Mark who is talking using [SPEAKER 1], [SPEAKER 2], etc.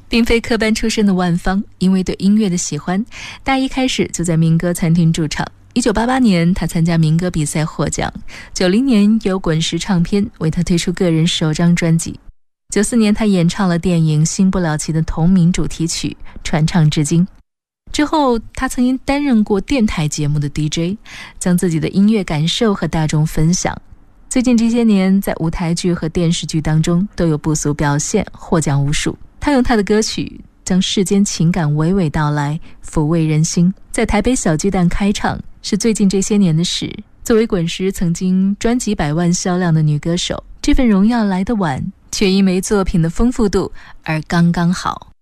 [SPEAKER 1] 并非科班出身的万芳，因为对音乐的喜欢，大一开始就在民歌餐厅驻场。1988年，他参加民歌比赛获奖。90年，由滚石唱片为他推出个人首张专辑。94年，他演唱了电影《新不了情》的同名主题曲，传唱至今。之后，他曾经担任过电台节目的 DJ， 将自己的音乐感受和大众分享。最近这些年，在舞台剧和电视剧当中都有不俗表现，获奖无数。他用他的歌曲将世间情感娓娓道来，抚慰人心。在台北小巨蛋开唱是最近这些年的事。作为滚石曾经专辑100万销量的女歌手，这份荣耀来得晚，却因为作品的丰富度而刚刚好。